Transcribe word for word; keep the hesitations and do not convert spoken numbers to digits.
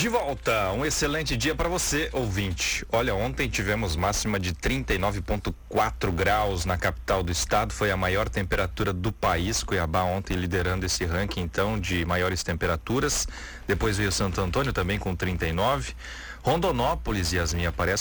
De volta, um excelente dia para você, ouvinte. Olha, ontem tivemos máxima de trinta e nove vírgula quatro graus na capital do estado, foi a maior temperatura do país. Cuiabá ontem liderando esse ranking, então, de maiores temperaturas. Depois veio Santo Antônio também com trinta e nove. Rondonópolis, Yasmin, aparece